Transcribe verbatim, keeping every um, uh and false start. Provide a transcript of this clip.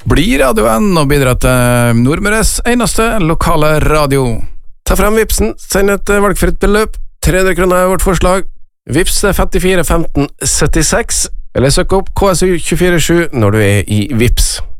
Bli radioen og bidra til Nordmøres eneste lokale radio. Ta frem Vipsen, send et valgfritt beløp. tre hundre kroner er vårt forslag. Vips er femtifire femten syttiseks, eller søk opp K S U to fire sju når du er i Vips.